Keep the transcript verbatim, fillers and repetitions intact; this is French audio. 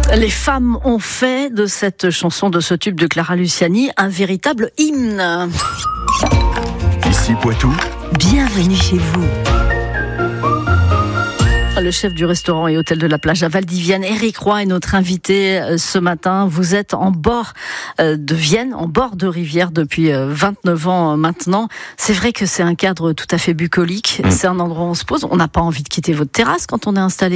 Les femmes ont fait de cette chanson, de ce tube de Clara Luciani, un véritable hymne. Ici Poitou. Bienvenue chez vous. Le chef du restaurant et hôtel de la plage à Valdivienne, Éric Roy, est notre invité ce matin. Vous êtes en bord de Vienne, en bord de rivière depuis vingt-neuf ans maintenant. C'est vrai que c'est un cadre tout à fait bucolique. Mmh. C'est un endroit où on se pose. On n'a pas envie de quitter votre terrasse quand on est installé